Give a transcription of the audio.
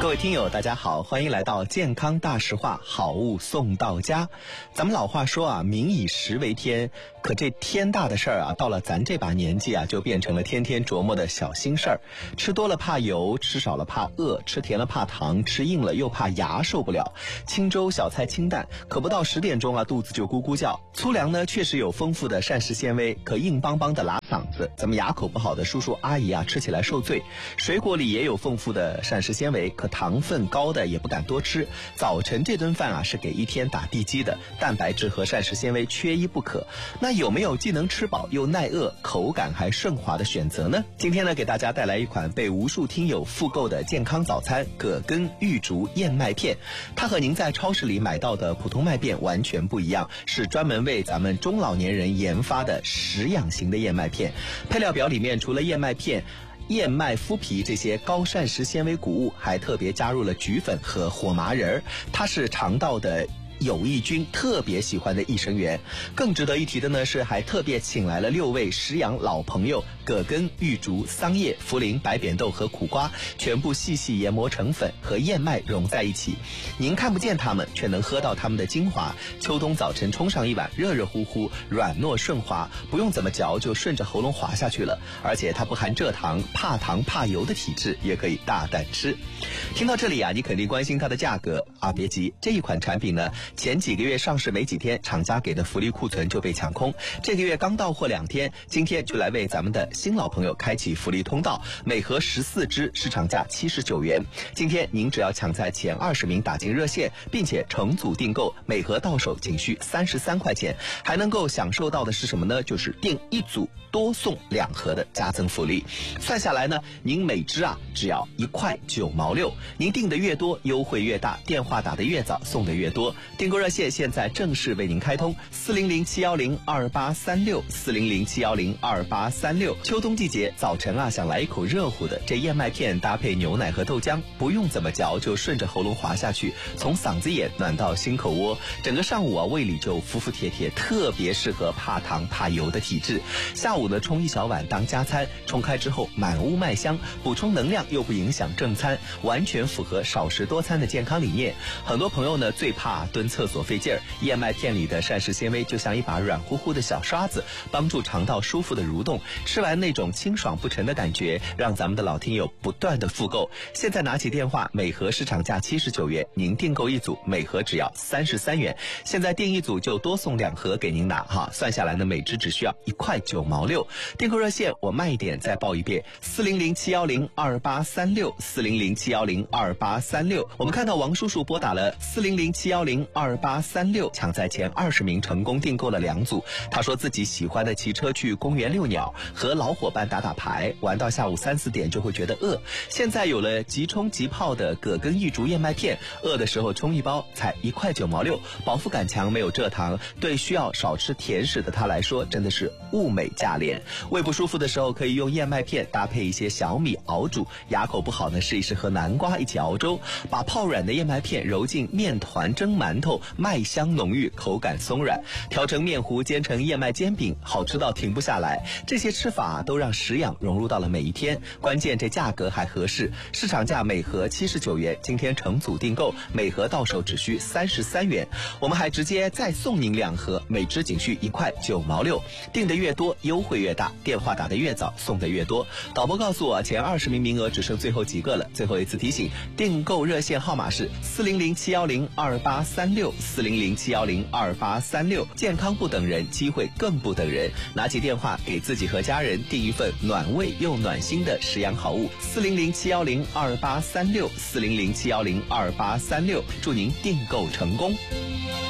各位听友大家好，欢迎来到健康大实话，好物送到家。咱们老话说啊，民以食为天，可这天大的事儿啊，到了咱这把年纪啊，就变成了天天琢磨的小心事儿。吃多了怕油，吃少了怕饿，吃甜了怕糖，吃硬了又怕牙受不了。清粥小菜清淡，可不到10点钟啊，肚子就咕咕叫。粗粮呢确实有丰富的膳食纤维，可硬邦邦的拉嗓子，咱们牙口不好的叔叔阿姨啊，吃起来受罪。水果里也有丰富的膳食纤维，可糖分高的也不敢多吃。早晨这顿饭啊，是给一天打地基的，蛋白质和膳食纤维缺一不可。那有没有既能吃饱又耐饿，口感还顺滑的选择呢？今天呢，给大家带来一款被无数听友复购的健康早餐——葛根玉竹燕麦片。它和您在超市里买到的普通麦片完全不一样，是专门为咱们中老年人研发的食养型的燕麦片。配料表里面除了燕麦片、燕麦麸皮这些高膳食纤维谷物，还特别加入了菊粉和火麻仁，它是肠道的有益菌特别喜欢的益生元。更值得一提的呢是，还特别请来了6位食养老朋友，葛根、玉竹、桑叶、茯苓、白扁豆和苦瓜全部细细研磨成粉，和燕麦融在一起。您看不见它们，却能喝到它们的精华。秋冬早晨冲上一碗，热热乎乎，软糯顺滑，不用怎么嚼就顺着喉咙滑下去了。而且它不含蔗糖，怕糖怕油的体质也可以大胆吃。听到这里啊，你肯定关心它的价格啊，别急，这一款产品呢，前几个月上市没几天，厂家给的福利库存就被抢空。这个月刚到货2天，今天就来为咱们的新老朋友开启福利通道，每盒14支，市场价79元。今天您只要抢在前20名打进热线，并且成组订购，每盒到手仅需33块钱，还能够享受到的是什么呢？就是订1组多送2盒的加赠福利。算下来呢，您每支啊只要1块9毛6，您订的越多，优惠越大，电话打得越早，送的越多。订购热线现在正式为您开通，400-710-2836，400-710-2836。秋冬季节早晨啊，想来一口热乎的，这燕麦片搭配牛奶和豆浆，不用怎么嚼就顺着喉咙滑下去，从嗓子眼暖到心口窝，整个上午啊胃里就服服帖帖，特别适合怕糖怕油的体质。下午呢，冲一小碗当加餐，冲开之后满屋麦香，补充能量又不影响正餐，完全符合少食多餐的健康理念。很多朋友呢最怕蹲厕所费劲儿，燕麦片里的膳食纤维就像一把软乎乎的小刷子，帮助肠道舒服的蠕动，吃完那种清爽不沉的感觉，让咱们的老听友不断的复购。现在拿起电话，每盒市场价79元，您订购1组，每盒只要33元。现在订1组就多送2盒给您拿哈，算下来呢，每支只需要1块9毛6。订购热线我慢一点再报一遍，400-710-2836，400-710-2836。我们看到王叔叔拨打了400-710-2836，抢在前20名成功订购了2组。他说自己喜欢的骑车去公园遛鸟，和老伙伴打打牌，玩到下午3、4点就会觉得饿。现在有了即冲即泡的葛根玉竹燕麦片，饿的时候冲1包才1块9毛6，饱腹感强，没有蔗糖，对需要少吃甜食的他来说真的是物美价廉。胃不舒服的时候可以用燕麦片搭配一些小米熬煮，牙口不好呢，试一试和南瓜一起熬粥，把泡软的燕麦片揉进面团蒸馒头，麦香浓郁，口感松软，调成面糊煎成燕麦煎饼，好吃到停不下来。这些吃法都让食养融入到了每一天，关键这价格还合适，市场价每盒79元，今天成组订购，每盒到手只需33元。我们还直接再送您2盒，每支仅需1块9毛6。订的越多，优惠越大，电话打得越早，送的越多。导播告诉我，前20名名额只剩最后几个了。最后一次提醒，订购热线号码是400-710-2836，400-710-2836。健康不等人，机会更不等人。拿起电话，给自己和家人订一份暖胃又暖心的食养好物。400-710-2836，400-710-2836。祝您订购成功。